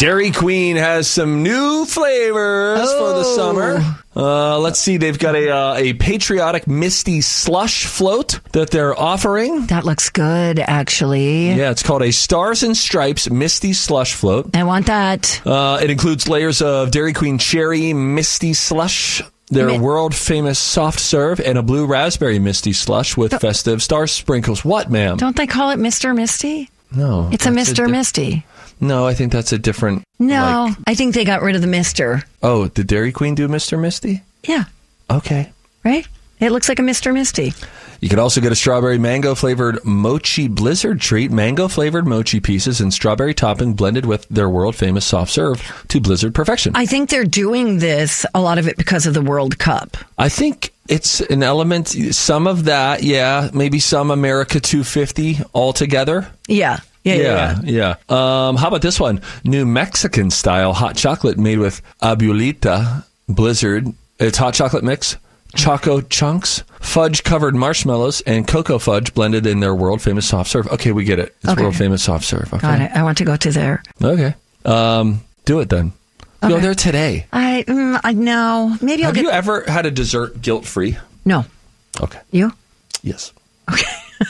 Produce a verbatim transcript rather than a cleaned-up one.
Dairy Queen has some new flavors oh. for the summer. Uh, let's see. They've got a uh, a patriotic Misty slush float that they're offering. That looks good, actually. Yeah, it's called a Stars and Stripes Misty slush float. I want that. Uh, it includes layers of Dairy Queen cherry Misty slush, their Mi- world-famous soft serve, and a blue raspberry Misty slush with Don't, festive star sprinkles. What, ma'am? Don't they call it Mister Misty? No. It's a Mister A di- Misty. No, I think that's a different... No, like, I think they got rid of the Mister. Oh, did Dairy Queen do Mister Misty? Yeah. Okay. Right? It looks like a Mister Misty. You can also get a strawberry mango-flavored mochi blizzard treat, mango-flavored mochi pieces and strawberry topping blended with their world-famous soft serve to blizzard perfection. I think they're doing this, a lot of it, because of the World Cup. I think it's an element, some of that, yeah, maybe some America two fifty altogether. Yeah. Yeah, yeah, yeah. yeah. Um, how about this one? New Mexican-style hot chocolate made with Abuelita Blizzard. It's hot chocolate mix, choco chunks, fudge-covered marshmallows, and cocoa fudge blended in their world-famous soft serve. Okay, we get it. It's okay. world-famous soft serve. Okay. Got it. I want to go to there. Okay. Um, do it then. Okay. Go there today. I, mm, I no. Maybe I'll Have get... you ever had a dessert guilt-free? No. Okay. You? Yes. Okay.